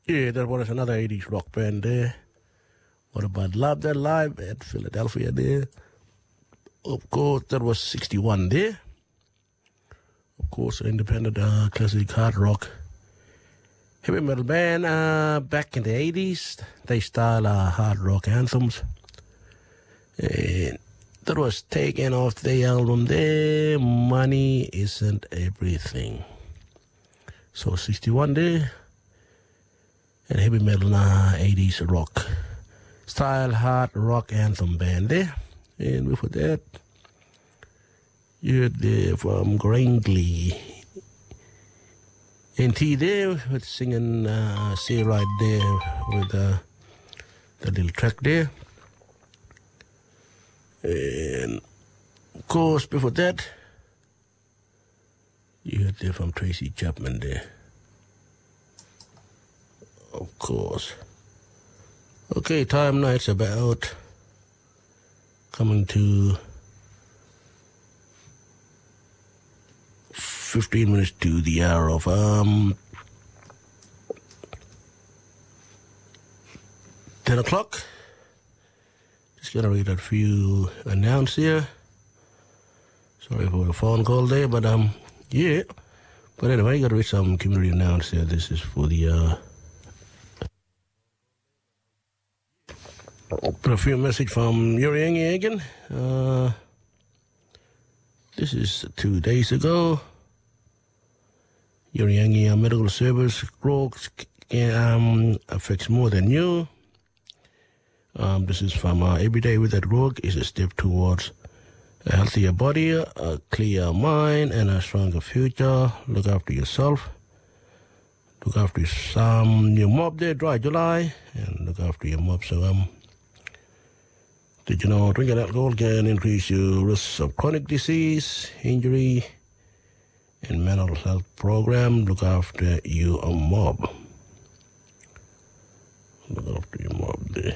Yeah, that was another 80s rock band there. What about Love That Live at Philadelphia there? Of course, that was 61 there. Of course, independent classic hard rock heavy metal band back in the 80s. They style hard rock anthems. And that was taken off the album there, Money Isn't Everything. So 61 there. And heavy metal 80s rock style hard rock anthem band there. And before that, you heard there from Grangley NT there with singing Say Right there with the little track there. And of course, before that, you heard there from Tracy Chapman there. Of course. Okay, time now, it's about coming to 15 minutes to the hour of 10 o'clock. Just gonna read a few announcements here. Sorry for the phone call there, but yeah. But anyway, you gotta read some community announcements here. This is for the put a few message from Uriangi again. This is 2 days ago. Uriangi medical service growth affects more than you. This is from Every Day with That Growth is a step towards a healthier body, a clear mind, and a stronger future. Look after yourself. Look after your mob there, Dry July, and look after your mob. So did you know drinking alcohol can increase your risk of chronic disease, injury, and mental health program? Look after your mob. Look after your mob there.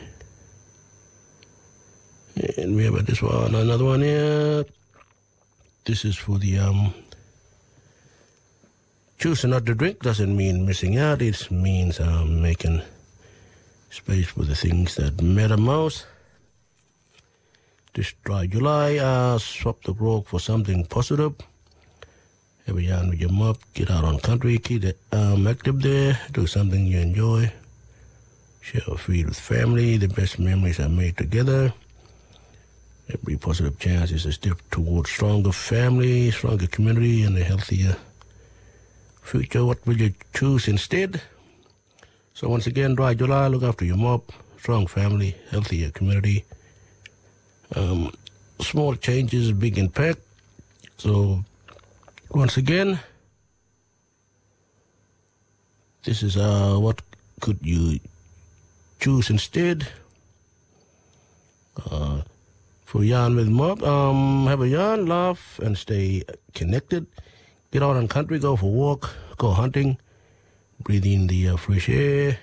And we have this one, another one here. This is for the choosing not to drink doesn't mean missing out. It means making space for the things that matter most. This Dry July, swap the grog for something positive. Have a yarn with your mob, get out on country, keep it active there, do something you enjoy. Share a feed with family, the best memories are made together. Every positive chance is a step towards stronger family, stronger community, and a healthier future. What will you choose instead? So once again, Dry July, look after your mob, strong family, healthier community. Small changes, big impact. So once again, this is what could you choose instead? For yarn with mob, have a yarn, laugh, and stay connected. Get out on country, go for a walk, go hunting, breathe in the fresh air,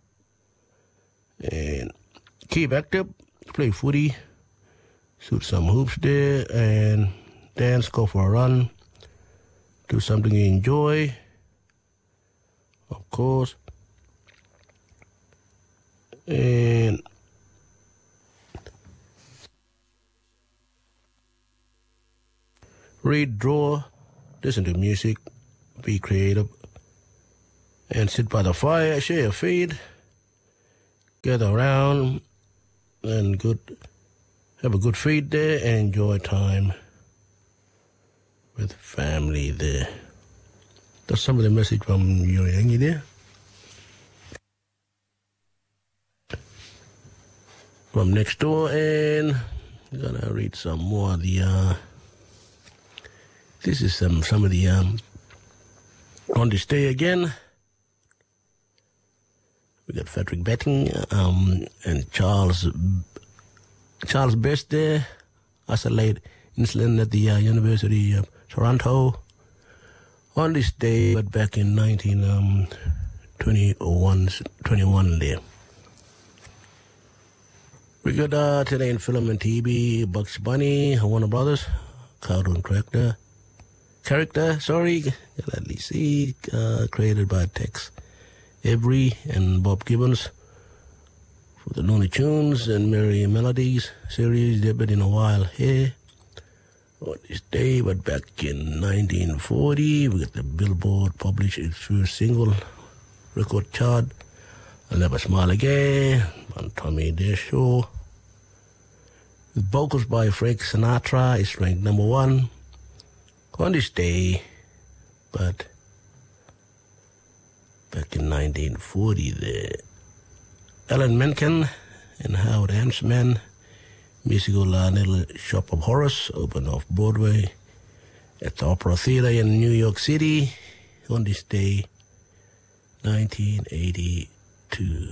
and keep active, play footy, shoot some hoops there, and dance, go for a run, do something you enjoy, of course, and read, draw, listen to music, be creative, and sit by the fire, share your feed, gather around, and have a good feed there, and enjoy time with family there. That's some of the message from Uriangi there. From next door, and I'm gonna read some more of the this is some of the on this day again. We got Frederick Betting and Charles Best there, as a late incident at the University of Toronto on this day, but back in 1921 there. We got today in film and TV, Bugs Bunny, Warner Brothers, cartoon character, let me see, created by Tex Avery and Bob Gibbons for the Looney Tunes and Merry Melodies series. They've been in a while here on this day, but back in 1940, we got the Billboard published its first single record chart, I'll Never Smile Again, on Tommy Day Show. With vocals by Frank Sinatra, it's ranked number 1 on this day, but back in 1940, the Alan Menken and Howard Hanseman musical Little Shop of Horrors opened off Broadway at the Opera Theater in New York City on this day, 1982.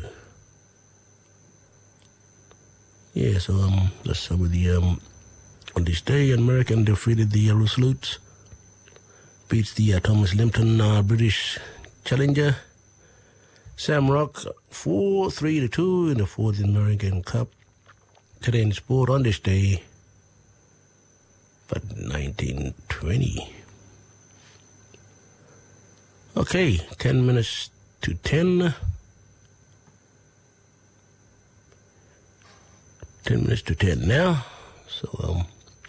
Yeah, so that's some of the on this day, American defeated the Resolutes, beats the Thomas Limpton British Challenger. Sam Rock 4-3-2 in the 4th American Cup. Today in sport on this day, but 1920. Okay, 10 minutes to 10. 10 minutes to 10 now. So,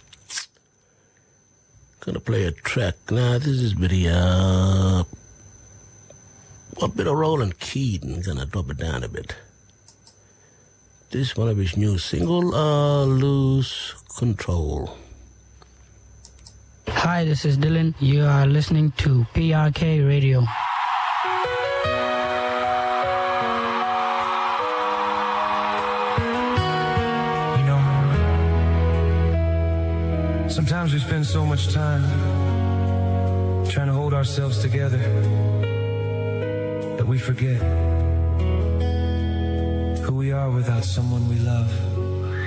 gonna play a track. Now, this is very, a bit of Roland Keaton. Gonna drop it down a bit. This is one of his new single, Lose Control. Hi, this is Dylan. You are listening to PRK Radio. You know, sometimes we spend so much time trying to hold ourselves together that we forget who we are without someone we love.